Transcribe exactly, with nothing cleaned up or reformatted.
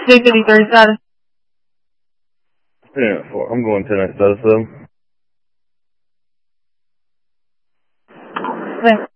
six fifty-three status. Yeah, four. I'm going ten X status though. Thanks.